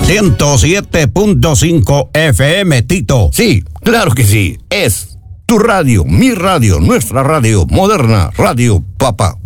107.5 FM, Tito. Sí, claro que sí. Es tu radio, mi radio, nuestra radio, Moderna Radio Papá.